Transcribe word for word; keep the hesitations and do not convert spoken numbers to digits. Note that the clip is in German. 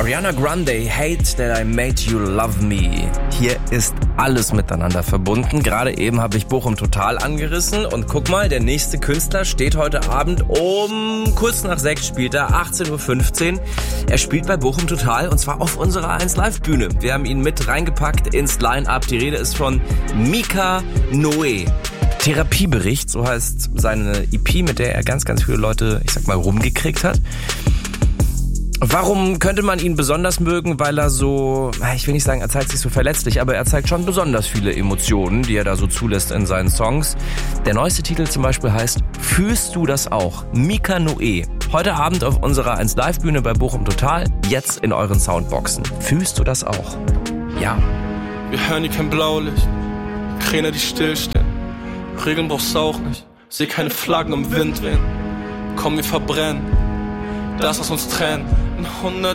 Ariana Grande, Hate That I Made You Love Me. Hier ist alles miteinander verbunden. Gerade eben habe ich Bochum Total angerissen und guck mal, der nächste Künstler steht heute Abend um kurz nach sechs, spielt er, achtzehn Uhr fünfzehn. Er spielt bei Bochum Total und zwar auf unserer eins Live Bühne. Wir haben ihn mit reingepackt ins Line-Up. Die Rede ist von Mika Noé. Therapiebericht, so heißt seine E P, mit der er ganz, ganz viele Leute, ich sag mal, rumgekriegt hat. Warum könnte man ihn besonders mögen? Weil er so, ich will nicht sagen, er zeigt sich so verletzlich, aber er zeigt schon besonders viele Emotionen, die er da so zulässt in seinen Songs. Der neueste Titel zum Beispiel heißt Fühlst du das auch? Mika Noé. Heute Abend auf unserer eins Live Bühne bei Bochum Total, jetzt in euren Soundboxen. Fühlst du das auch? Ja. Wir hören hier kein Blaulicht, Kräne, die stillstehen. Regeln brauchst du auch nicht, seh keine Flaggen im Wind wehen. Komm, wir verbrennen das, was uns trennt, in hundert